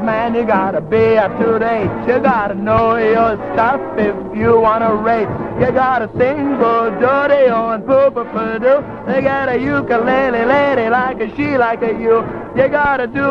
man, you gotta be up to date. You gotta know your stuff if you wanna rate. You gotta sing for dirty on poo-poo-poo-doo. They got a ukulele lady like a she like a you. You gotta do